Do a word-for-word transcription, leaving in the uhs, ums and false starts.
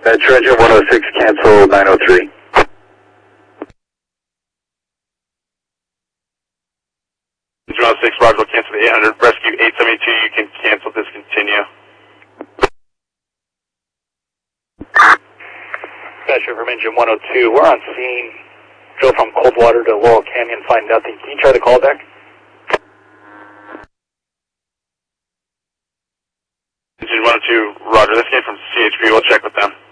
Metro Engine one oh six, cancel nine oh three. one oh six, Roger, will cancel the eight hundred. Rescue eight seventy-two, you can cancel, discontinue. Measure from engine one oh two, we're on scene. Drill from Coldwater to Laurel Canyon, find nothing. Can you try the callback? Engine one oh two, Roger, this came from C H P, we'll check with them.